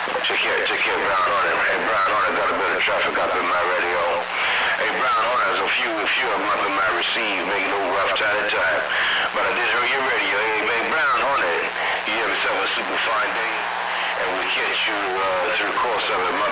Take care, Brown Hornet. Hey, Brown Hornet, got a bit of traffic up in my radio. Hey, Brown Hornet, there's a few of them up in my receive, making a rough time. But I did hear your radio. Hey, Brown Hornet, you have yourself a super fine day, and we'll catch you through the course of it.